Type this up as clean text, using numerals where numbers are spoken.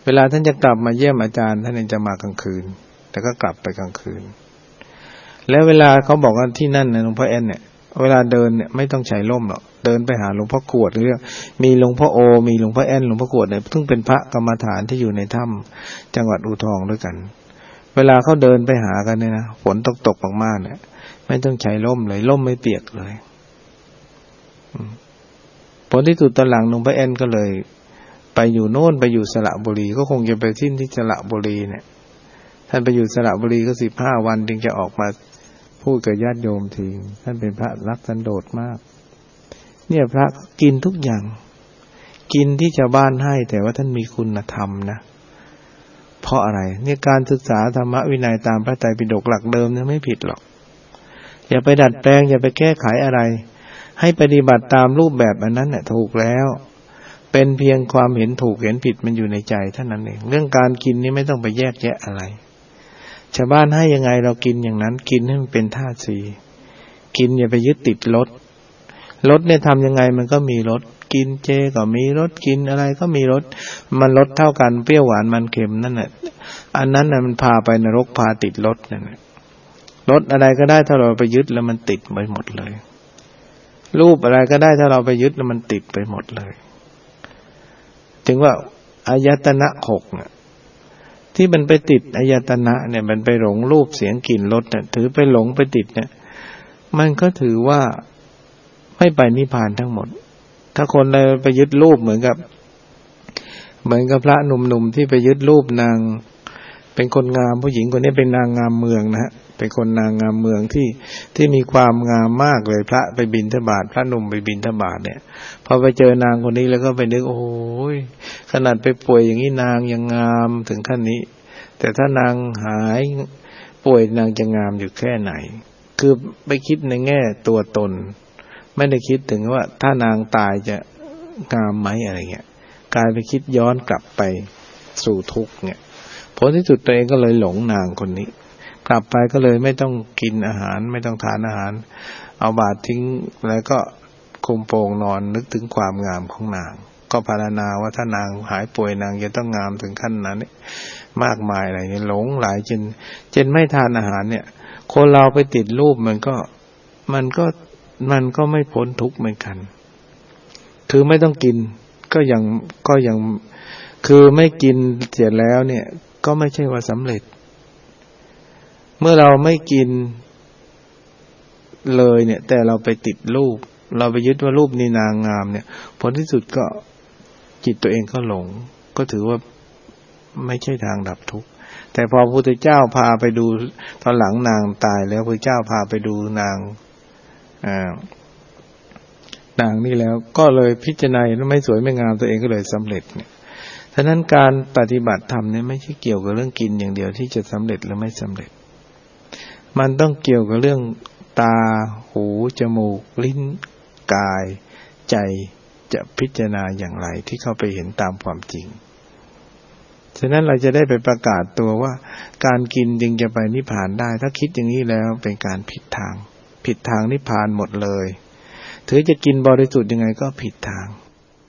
เวลาท่านจะกลับมาเยี่ยมอาจารย์ท่านจะมากลางคืนแต่ก็กลับไปกลางคืนแล้วเวลาเขาบอกว่าที่นั่นนะหลวงพ่อแอนเนี่ยเวลาเดินเนี่ยไม่ต้องใช้ร่มหรอกเดินไปหาหลวงพ่อกวดหรือมีหลวงพ่อโอมีหลวงพ่อแอนหลวงพ่อกวดเนี่ยซึ่งเป็นพระกรรมฐานที่อยู่ในถ้ำจังหวัดอู่ทองด้วยกันเวลาเขาเดินไปหากันเนี่ยนะฝนตกมากๆเนี่ยไม่ต้องใช้ร่มเลยร่มไม่เปียกเลยผลที่สุดตอนหลังหลวงพ่อแอนก็เลยไปอยู่โน่นไปอยู่สระบุรีก็คงจะไปที่สระบุรีเนี่ยท่านไปอยู่สระบุรีก็15 วันจึงจะออกมาพูดกับญาติโยมทีท่านเป็นพระรักสันโดษมากเนี่ยพระกินทุกอย่างกินที่ชาวบ้านให้แต่ว่าท่านมีคุณธรรมนะเพราะอะไรเนี่ยการศึกษาธรรมวินัยตามพระไตรปิฎกหลักเดิมเนี่ยไม่ผิดหรอกอย่าไปดัดแปลงอย่าไปแก้ไขอะไรให้ปฏิบัติตามรูปแบบอันนั้นน่ะถูกแล้วเป็นเพียงความเห็นถูกเห็นผิดมันอยู่ในใจเท่านั้นเองเรื่องการกินนี่ไม่ต้องไปแยกแยะอะไรชาวบ้านให้ยังไงเรากินอย่างนั้นกินให้มันเป็นธาตุสี่กินอย่าไปยึดติดรสเนี่ยทำยังไงมันก็มีรสกินเจก็มีรสกินอะไรก็มีรสมันรสเท่ากันเปรี้ยวหวานมันเค็มนั่นแหละอันนั้นน่ะมันพาไปนรกพาติดรสนั่นแหละรสอะไรก็ได้ถ้าเราไปยึดแล้วมันติดไปหมดเลยรูปอะไรก็ได้ถ้าเราไปยึดแล้วมันติดไปหมดเลยถึงว่าอายตนะ6เนี่ยที่มันไปติดอายตนะเนี่ยมันไปหลงรูปเสียงกลิ่นรสเนี่ยถือไปหลงไปติดเนี่ยมันก็ถือว่าไม่ไปนิพพานทั้งหมดถ้าคนใดไปยึดรูปเหมือนกับพระหนุ่มๆที่ไปยึดรูปนางเป็นคนงามผู้หญิงคนนี้เป็นนางงามเมืองนะฮะเป็นคนนางงามเมืองที่มีความงามมากเลยพระไปบิณฑบาตพระหนุ่มไปบิณฑบาตเนี่ยพอไปเจอนางคนนี้แล้วก็ไปนึกโอ้ยขนาดไปป่วยอย่างนี้นางยังงามถึงขั้นนี้แต่ถ้านางหายป่วยนางจะงามอยู่แค่ไหนคือไปคิดในแง่ตัวตนไม่ได้คิดถึงว่าถ้านางตายจะงามไหมอะไรเงี้ยกลายไปคิดย้อนกลับไปสู่ทุกข์เนี่ยผลที่สุดตัวเองก็เลยหลงนางคนนี้กลับไปก็เลยไม่ต้องกินอาหารไม่ต้องทานอาหารเอาบาตรทิ้งแล้วก็คุมโปงนอนนึกถึงความงามของนางก็ภาวนาว่าถ้านางหายป่วยนางจะต้องงามถึงขั้นนั้นมากมายอะไรเนี่ยหลงหลายจนไม่ทานอาหารเนี่ยคนเราไปติดรูปมันก็ไม่พ้นทุกข์เหมือนกันคือไม่ต้องกินก็ยังคือไม่กินเสร็จแล้วเนี่ยก็ไม่ใช่ว่าสำเร็จเมื่อเราไม่กินเลยเนี่ยแต่เราไปติดรูปเราไปยึดว่ารูปนี้นางงามเนี่ยผลที่สุดก็จิตตัวเองก็หลงก็ถือว่าไม่ใช่ทางดับทุกข์แต่พอพระพุทธเจ้าพาไปดูตอนหลังนางตายแล้วพระพุทธเจ้าพาไปดูนางนี่แล้วก็เลยพิจารณาแล้วไม่สวยไม่งามตัวเองก็เลยสำเร็จเนี่ยฉะนั้นการปฏิบัติธรรมเนี่ยไม่ใช่เกี่ยวกับเรื่องกินอย่างเดียวที่จะสำเร็จหรือไม่สำเร็จมันต้องเกี่ยวกับเรื่องตาหูจมูกลิ้นกายใจจะพิจารณาอย่างไรที่เข้าไปเห็นตามความจริงฉะนั้นเราจะได้ไปประกาศตัวว่าการกินจึงจะไปนิพพานได้ถ้าคิดอย่างนี้แล้วเป็นการผิดทางนิพพานหมดเลยถือจะกินบริสุทธิ์ยังไงก็ผิดทาง